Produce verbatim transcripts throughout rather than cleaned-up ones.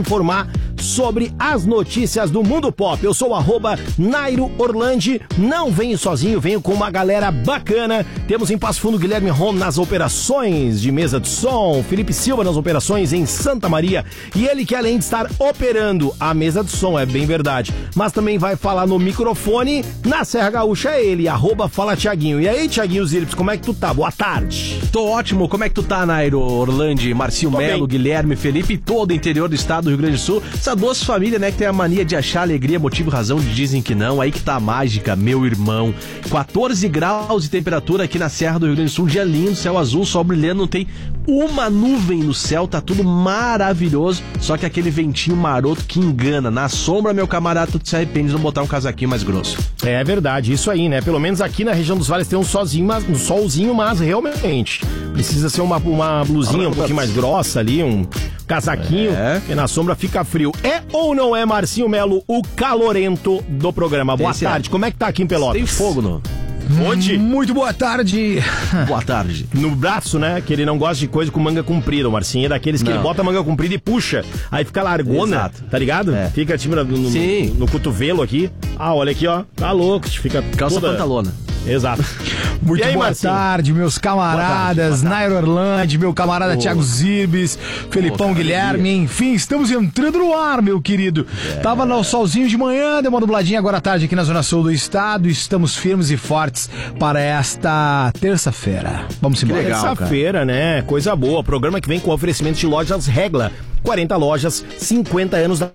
informar sobre as notícias do mundo pop. Eu sou o arroba Nairo Orlandi, não venho sozinho, venho com uma galera bacana. Temos em Passo Fundo Guilherme Ron nas operações de mesa de som, Felipe Silva nas operações em Santa Maria, e ele que além de estar operando a mesa de som, é bem verdade, mas também vai falar no microfone na Serra Gaúcha, é ele, arroba Fala Thiaguinho. E aí, Thiaguinho Zirps, como é que tu tá? Boa tarde. Tô ótimo, como é que tu tá, Nairo Orlandi, Marcinho Melo, Guilherme, Felipe, todo o interior do estado do Rio Grande do Sul, essa duas famílias, né, que tem a mania de achar alegria, motivo e razão de dizem que não, aí que tá a mágica, meu irmão. quatorze graus de temperatura aqui na Serra do Rio Grande do Sul, um dia lindo, céu azul, sol brilhando, não tem uma nuvem no céu, tá tudo maravilhoso, só que aquele ventinho maroto que engana, na sombra, meu camarada, tu se arrepende de não botar um casaquinho mais grosso. É verdade, isso aí, né, pelo menos aqui na região dos vales tem um solzinho, mas, um solzinho, mas realmente precisa ser uma, uma blusinha um pouquinho mais grossa ali, um casaquinho, é. Porque na sombra fica frio. É ou não é, Marcinho Melo, o calorento do programa? Boa Esse tarde, é. Como é que tá aqui em Pelotas? Tem fogo no... Onde? Muito boa tarde. Boa tarde. No braço, né? Que ele não gosta de coisa com manga comprida, o Marcinho é daqueles que não. Ele bota a manga comprida e puxa, aí fica largona, Exato. Tá ligado? É. Fica tipo no, no, no, no cotovelo aqui. Ah, olha aqui, ó, tá louco, fica calça toda... pantalona. Exato. Muito aí, boa Marcinho? tarde, meus camaradas, Nairo Orlandi, meu camarada oh. Thiago Zirbis, Felipão oh, Guilherme, enfim, estamos entrando no ar, meu querido. É. Tava no solzinho de manhã, deu uma nubladinha agora à tarde aqui na zona sul do estado, estamos firmes e fortes para esta terça-feira. Vamos embora. Terça-feira, né? Coisa boa, programa que vem com oferecimento de lojas Regla, quarenta lojas, cinquenta anos da...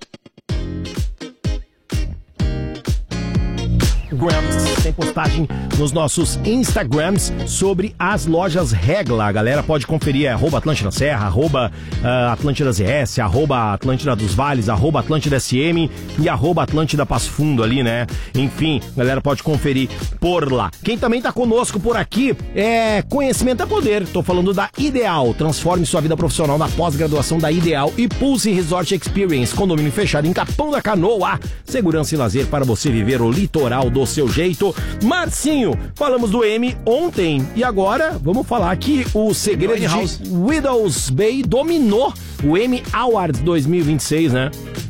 Tem postagem nos nossos Instagrams sobre as lojas Regla. A galera pode conferir, é arroba Atlântida Serra, arroba uh, Atlântida Z S, arroba Atlântida dos Vales, arroba Atlântida S M e arroba Atlântida Passo Fundo ali, né? Enfim, a galera pode conferir por lá. Quem também tá conosco por aqui é Conhecimento é Poder. Tô falando da Ideal. Transforme sua vida profissional na pós-graduação da Ideal e Pulse Resort Experience, condomínio fechado em Capão da Canoa. Segurança e lazer para você viver o litoral do seu jeito. Marcinho, falamos do M ontem e agora vamos falar que o segredo de Widows Bay dominou o M Awards dois mil e vinte e seis, né?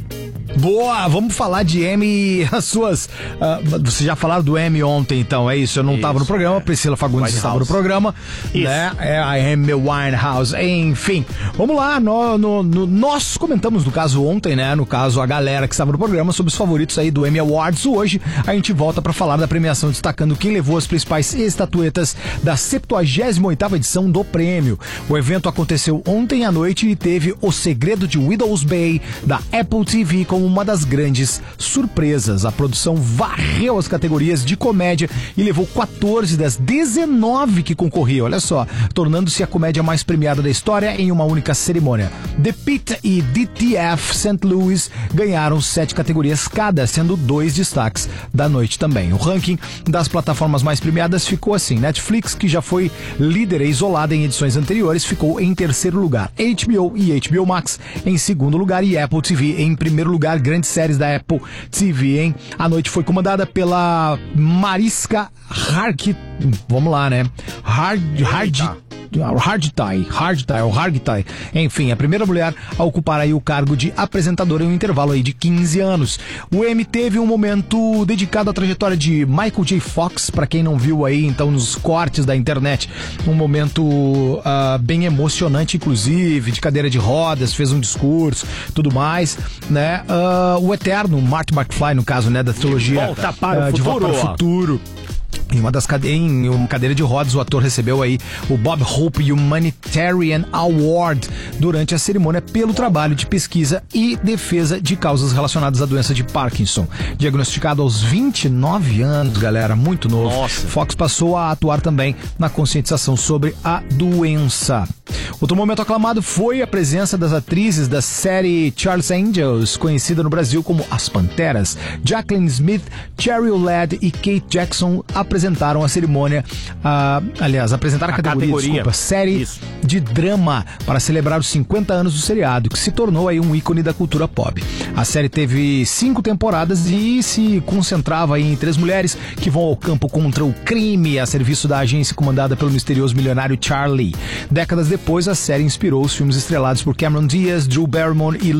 Boa, vamos falar de M, as suas... Uh, vocês já falaram do M ontem, então, é isso? Eu não estava no programa, é. Priscila Fagundes estava no programa, isso. Né? É a Amy Winehouse, enfim. Vamos lá, no, no, no, nós comentamos no caso ontem, né? No caso, a galera que estava no programa sobre os favoritos aí do Emmy Awards. Hoje a gente volta para falar da premiação, destacando quem levou as principais estatuetas da septuagésima oitava edição do prêmio. O evento aconteceu ontem à noite e teve O Segredo de Widows Bay, da Apple T V, como uma das grandes surpresas. A produção varreu as categorias de comédia e levou quatorze das dezenove que concorriam, olha só, tornando-se a comédia mais premiada da história em uma única cerimônia. The Pit e D T F Saint Louis ganharam sete categorias cada, sendo dois destaques da noite também. O ranking das plataformas mais premiadas ficou assim: Netflix, que já foi líder e isolada em edições anteriores, ficou em terceiro lugar, H B O e H B O Max em segundo lugar e Apple T V em primeiro lugar. Grandes séries da Apple T V, hein? A noite foi comandada pela Mariska Hargitay. Vamos lá, né? Hard, hard, Hargitay, Hargitay, ou Hargitay. Enfim, a primeira mulher a ocupar aí o cargo de apresentadora em um intervalo aí de quinze anos. O Emmy teve um momento dedicado à trajetória de Michael J. Fox, para quem não viu aí, então, nos cortes da internet, um momento uh, bem emocionante, inclusive, de cadeira de rodas, fez um discurso, tudo mais, né? Uh, o eterno Marty McFly, no caso, né, da trilogia De Volta para uh, o de Futuro. Volta para o Futuro. Em uma das cade... em uma cadeira de rodas, o ator recebeu aí o Bob Hope Humanitarian Award durante a cerimônia pelo trabalho de pesquisa e defesa de causas relacionadas à doença de Parkinson. Diagnosticado aos vinte e nove anos, galera, muito novo. Nossa. Fox passou a atuar também na conscientização sobre a doença. Outro momento aclamado foi a presença das atrizes da série Charles Angels, conhecida no Brasil como As Panteras. Jacqueline Smith, Cheryl Ladd e Kate Jackson apresentaram a cerimônia, uh, aliás, apresentaram a, a categoria, categoria. Desculpa, série Isso. de drama para celebrar os cinquenta anos do seriado, que se tornou aí um ícone da cultura pop. A série teve cinco temporadas e se concentrava em três mulheres que vão ao campo contra o crime a serviço da agência comandada pelo misterioso milionário Charlie. Décadas depois, a série inspirou os filmes estrelados por Cameron Diaz, Drew Barrymore e